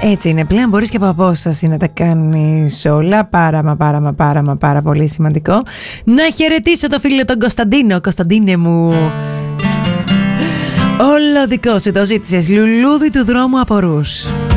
Έτσι είναι, πλέον μπορείς και από απόσταση να τα κάνεις όλα. Πάρα πολύ σημαντικό. Να χαιρετήσω το φίλο τον Κωνσταντίνο. Κωνσταντίνε μου, όλο δικό σου, το ζήτησες. Λουλούδι του δρόμου από Ρους.